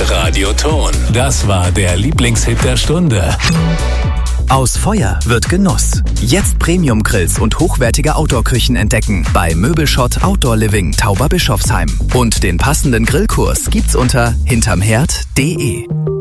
Radioton. Das war der Lieblingshit der Stunde. Aus Feuer wird Genuss. Jetzt Premium-Grills und hochwertige Outdoor-Küchen entdecken bei Möbelschott Outdoor Living Tauberbischofsheim. Und den passenden Grillkurs gibt's unter hintermherd.de.